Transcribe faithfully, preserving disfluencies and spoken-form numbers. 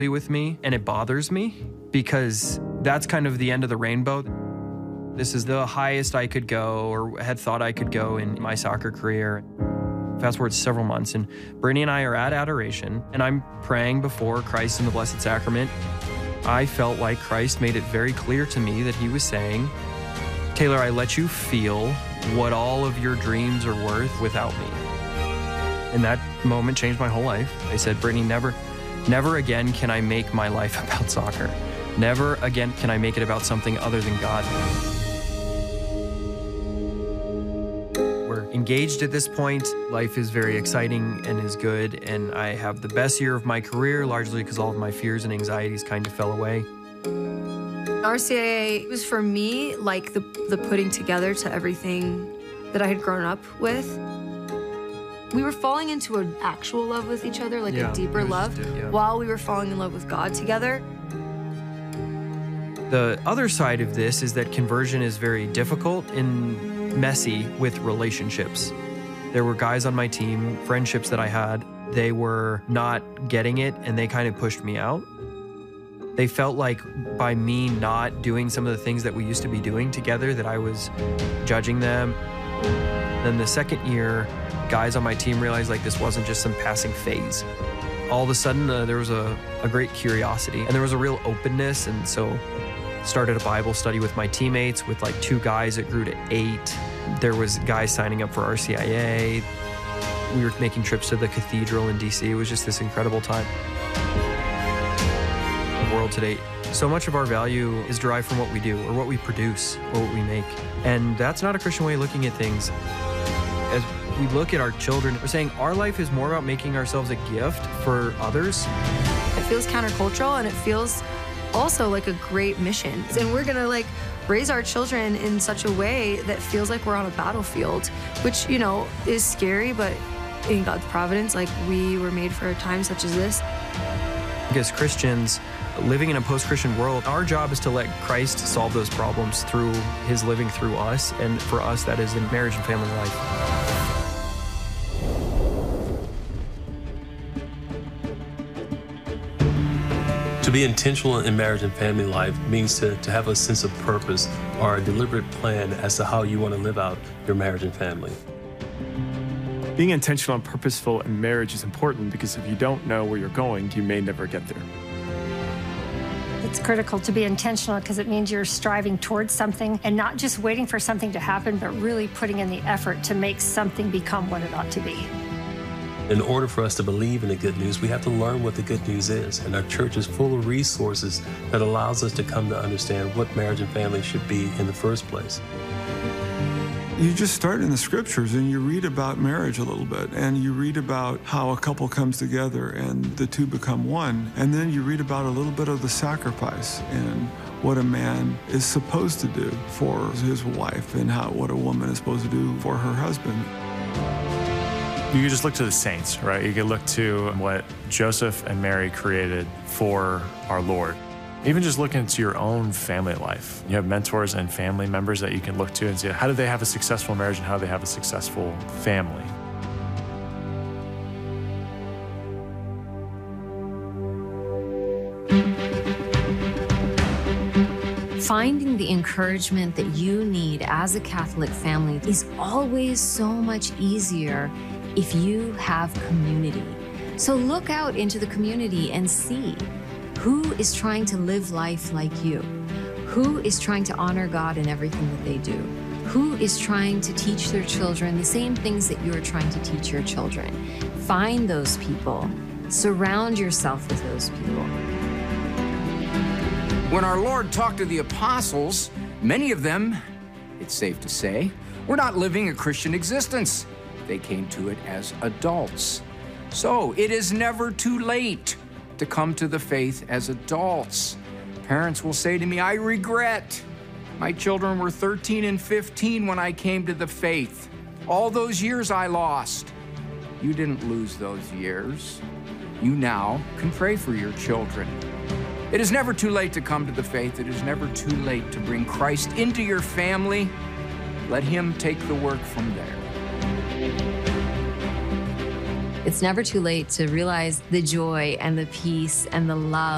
with me, and it bothers me because that's kind of the end of the rainbow. This is the highest I could go or had thought I could go in my soccer career. Fast forward several months, and Brittany and I are at adoration, and I'm praying before Christ in the Blessed Sacrament. I felt like Christ made it very clear to me that he was saying, Taylor, I let you feel what all of your dreams are worth without me. And that moment changed my whole life. I said, Brittany, never, never again can I make my life about soccer. Never again can I make it about something other than God. We're engaged at this point. Life is very exciting and is good, and I have the best year of my career, largely because all of my fears and anxieties kind of fell away. R C I A was for me like the, the putting together to everything that I had grown up with. We were falling into an actual love with each other, like yeah, a deeper love, just, yeah. while we were falling in love with God together. The other side of this is that conversion is very difficult and messy with relationships. There were guys on my team, friendships that I had, they were not getting it and they kind of pushed me out. They felt like by me not doing some of the things that we used to be doing together that I was judging them. Then the second year, guys on my team realized like this wasn't just some passing phase. All of a sudden, uh, there was a, a great curiosity and there was a real openness, and so started a Bible study with my teammates with like two guys. It grew to eight. There was guys signing up for R C I A. We were making trips to the cathedral in D C. It was just this incredible time. The world today, so much of our value is derived from what we do or what we produce or what we make. And that's not a Christian way of looking at things. As we look at our children, we're saying our life is more about making ourselves a gift for others. It feels countercultural, and it feels also like a great mission. And we're gonna like raise our children in such a way that feels like we're on a battlefield, which, you know, is scary, but in God's providence, like we were made for a time such as this. As Christians, living in a post-Christian world, our job is to let Christ solve those problems through his living through us, and for us, that is in marriage and family life. To be intentional in marriage and family life means to, to have a sense of purpose or a deliberate plan as to how you want to live out your marriage and family. Being intentional and purposeful in marriage is important because if you don't know where you're going, you may never get there. It's critical to be intentional because it means you're striving towards something and not just waiting for something to happen, but really putting in the effort to make something become what it ought to be. In order for us to believe in the good news, we have to learn what the good news is. And our church is full of resources that allows us to come to understand what marriage and family should be in the first place. You just start in the scriptures and you read about marriage a little bit, and you read about how a couple comes together and the two become one. And then you read about a little bit of the sacrifice and what a man is supposed to do for his wife and how what a woman is supposed to do for her husband. You could just look to the saints, right? You could look to what Joseph and Mary created for our Lord. Even just look into your own family life. You have mentors and family members that you can look to and see how do they have a successful marriage and how do they have a successful family. Finding the encouragement that you need as a Catholic family is always so much easier if you have community. So look out into the community and see who is trying to live life like you, who is trying to honor God in everything that they do, who is trying to teach their children the same things that you're trying to teach your children. Find those people, surround yourself with those people. When our Lord talked to the apostles, many of them, it's safe to say, were not living a Christian existence. They came to it as adults. So it is never too late to come to the faith as adults. Parents will say to me, I regret. My children were thirteen and fifteen when I came to the faith. All those years I lost. You didn't lose those years. You now can pray for your children. It is never too late to come to the faith. It is never too late to bring Christ into your family. Let him take the work from there. It's never too late to realize the joy and the peace and the love